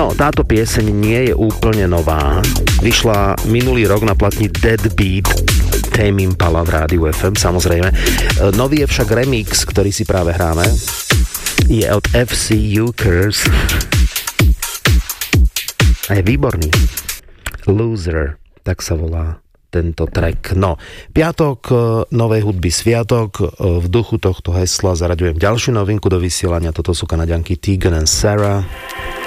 No, táto pieseň nie je úplne nová. Vyšla minulý rok na platni Deadbeat Tame Impala v Rádiu FM, samozrejme. Nový je však remix, ktorý si práve hráme. Je od FC Ukers. A je výborný. Loser, tak sa volá tento track. No, piatok, novej hudby sviatok. V duchu tohto hesla zaraďujem ďalšiu novinku do vysielania. Toto sú Kanaďanky Tegan and Sarah.